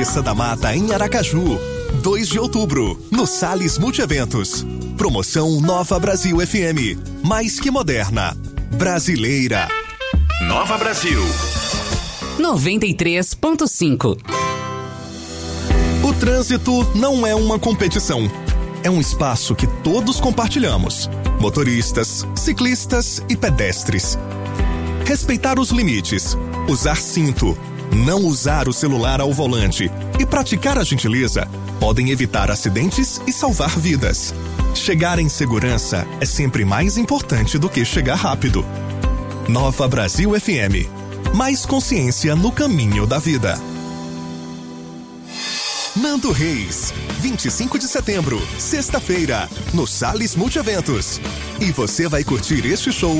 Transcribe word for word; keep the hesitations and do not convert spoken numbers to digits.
Cabeça da Mata, em Aracaju. dois de outubro, no Salles Multieventos. Promoção Nova Brasil F M. Mais que moderna. Brasileira. Nova Brasil. noventa e três ponto cinco. O trânsito não é uma competição. É um espaço que todos compartilhamos. Motoristas, ciclistas e pedestres. Respeitar os limites, usar cinto, não usar o celular ao volante e praticar a gentileza podem evitar acidentes e salvar vidas. Chegar em segurança é sempre mais importante do que chegar rápido. Nova Brasil F M. Mais consciência no caminho da vida. Nando Reis, vinte e cinco de setembro, sexta-feira, no Salles Multieventos. E você vai curtir este show